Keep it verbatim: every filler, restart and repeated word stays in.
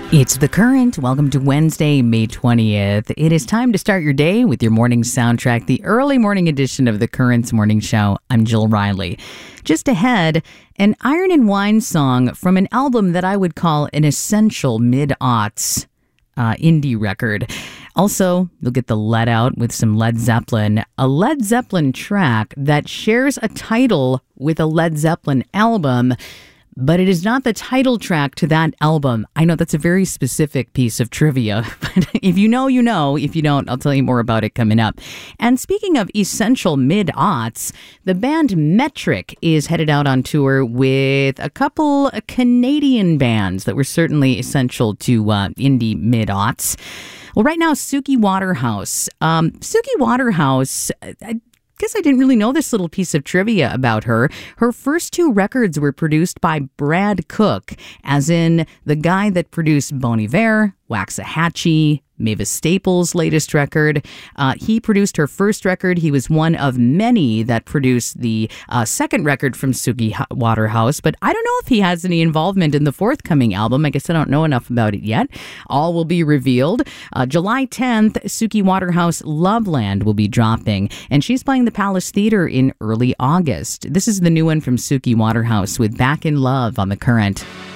It's The Current. Welcome to Wednesday, May twentieth. It is time to start your day with your morning soundtrack, the early morning edition of The Current's Morning Show. I'm Jill Riley. Just ahead, an Iron and Wine song from an album that I would call an essential mid-aughts uh, indie record. Also, you'll get the Let Out with some Led Zeppelin, a Led Zeppelin track that shares a title with a Led Zeppelin album, but it is not the title track to that album. I know that's a very specific piece of trivia, but if you know, you know. If you don't, I'll tell you more about it coming up. And speaking of essential mid-aughts, the band Metric is headed out on tour with a couple of Canadian bands that were certainly essential to uh, indie mid-aughts. Well, right now, Suki Waterhouse. Um, Suki Waterhouse... I, I guess I didn't really know this little piece of trivia about her. Her first two records were produced by Brad Cook, as in the guy that produced Bon Iver, Waxahachie, Mavis Staples' latest record. Uh, he produced her first record. He was one of many that produced the uh, second record from Suki Waterhouse, but I don't know if he has any involvement in the forthcoming album. I guess I don't know enough about it yet. All will be revealed. Uh, July tenth, Suki Waterhouse Loveland will be dropping, and she's playing the Palace Theatre in early August. This is the new one from Suki Waterhouse with Back in Love on The Current.